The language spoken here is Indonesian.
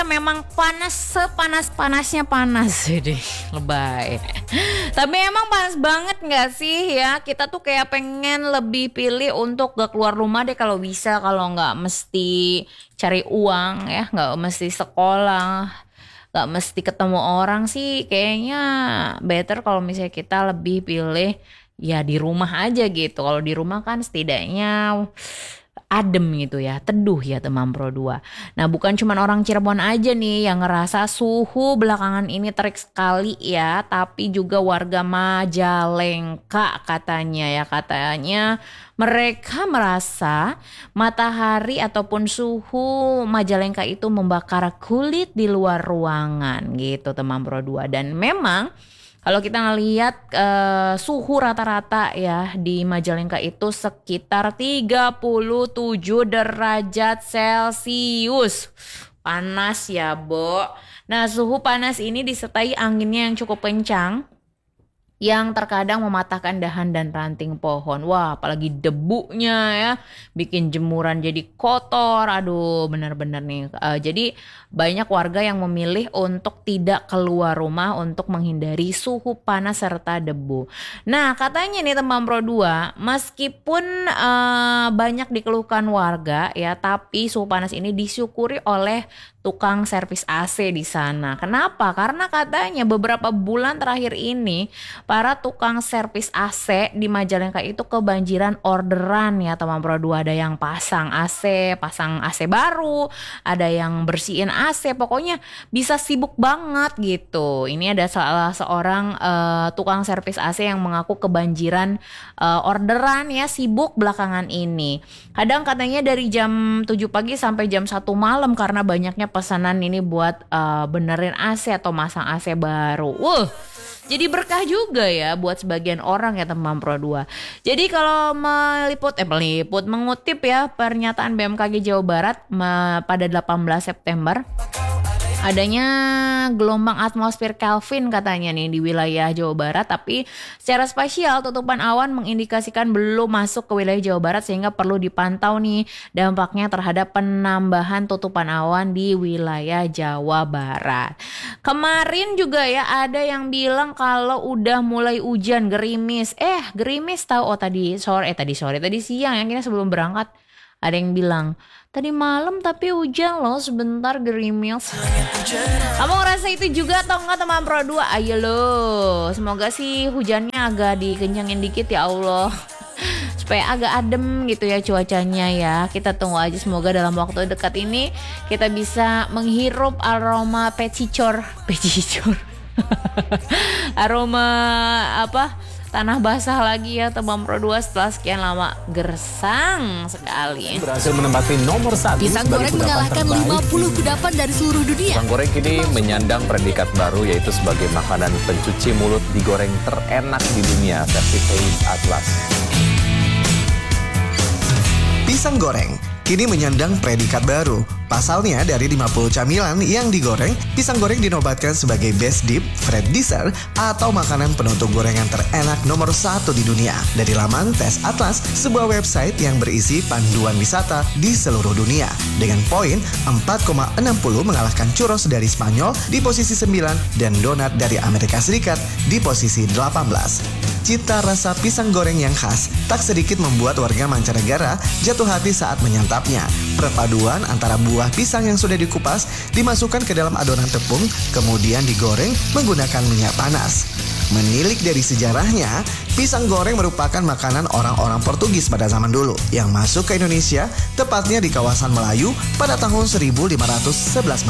memang panas, sepanas-panasnya panas deh, lebay. Tapi emang panas banget gak sih ya? Kita tuh kayak pengen lebih pilih untuk gak keluar rumah deh kalau bisa. Kalau gak mesti cari uang ya, gak mesti sekolah, gak mesti ketemu orang sih. Kayaknya better kalau misalnya kita lebih pilih ya di rumah aja gitu. Kalau di rumah kan setidaknya adem gitu ya, teduh ya teman Pro 2. Nah bukan cuman orang Cirebon aja nih yang ngerasa suhu belakangan ini terik sekali ya, tapi juga warga Majalengka katanya mereka merasa matahari ataupun suhu Majalengka itu membakar kulit di luar ruangan gitu teman Pro 2. Dan memang kalau kita ngelihat suhu rata-rata ya di Majalengka itu sekitar 37 derajat Celcius. Panas ya, Bo. Nah, suhu panas ini disertai anginnya yang cukup kencang yang terkadang mematahkan dahan dan ranting pohon. Wah, apalagi debunya ya, bikin jemuran jadi kotor. Aduh, benar-benar nih. Jadi banyak warga yang memilih untuk tidak keluar rumah untuk menghindari suhu panas serta debu. Nah, katanya nih teman Pro 2, meskipun banyak dikeluhkan warga ya, tapi suhu panas ini disyukuri oleh tukang servis AC di sana. Kenapa? Karena katanya beberapa bulan terakhir ini para tukang servis AC di Majalengka itu kebanjiran orderan ya teman Pro 2. Ada yang pasang AC baru, ada yang bersihin AC, pokoknya bisa sibuk banget gitu. Ini ada salah seorang tukang servis AC yang mengaku kebanjiran orderan ya, sibuk belakangan ini. Kadang katanya dari jam 7 pagi sampai jam 1 malam karena banyaknya pesanan ini buat benerin AC atau masang AC baru. Jadi berkah juga ya buat sebagian orang ya teman Pro 2. Jadi kalau mengutip ya pernyataan BMKG Jawa Barat pada 18 September, adanya gelombang atmosfer Kelvin katanya nih di wilayah Jawa Barat, tapi secara spasial tutupan awan mengindikasikan belum masuk ke wilayah Jawa Barat sehingga perlu dipantau nih dampaknya terhadap penambahan tutupan awan di wilayah Jawa Barat. Kemarin juga ya ada yang bilang kalau udah mulai hujan gerimis. Gerimis tahu tadi siang yang kita sebelum berangkat ada yang bilang tadi malam tapi hujan loh sebentar gerimis. Kamu ngerasa itu juga atau enggak teman Pro 2? Ayo loh, semoga sih hujannya agak dikencangin dikit ya Allah. Supaya agak adem gitu ya cuacanya ya. Kita tunggu aja, semoga dalam waktu dekat ini kita bisa menghirup aroma pecicor. Aroma tanah basah lagi ya teman Pro 2 setelah sekian lama gersang sekali. Berhasil menempati nomor 1. Pisang goreng mengalahkan 50 kudapan dari seluruh dunia. Pisang goreng kini menyandang predikat baru yaitu sebagai makanan pencuci mulut digoreng terenak di dunia versi Taste Atlas. Pisang goreng kini menyandang predikat baru. Pasalnya dari 50 camilan yang digoreng, pisang goreng dinobatkan sebagai best dip, Fred dessert, atau makanan penutup gorengan terenak nomor 1 di dunia. Dari laman Taste Atlas, sebuah website yang berisi panduan wisata di seluruh dunia. Dengan poin 4,60 mengalahkan churros dari Spanyol di posisi 9 dan donat dari Amerika Serikat di posisi 18. Cita rasa pisang goreng yang khas tak sedikit membuat warga mancanegara jatuh hati saat menyantapnya. Perpaduan antara buah pisang yang sudah dikupas dimasukkan ke dalam adonan tepung, kemudian digoreng menggunakan minyak panas. Menilik dari sejarahnya, pisang goreng merupakan makanan orang-orang Portugis pada zaman dulu yang masuk ke Indonesia, tepatnya di kawasan Melayu pada tahun 1511